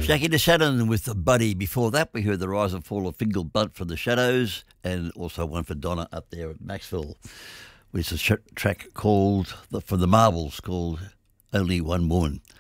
Jackie DeShannon with Buddy. Before that, we heard the rise and fall of Fingal Blunt from the Shadows, and also one for Donna up there at Maxville, which is a track called from the Marbles called Only One Woman.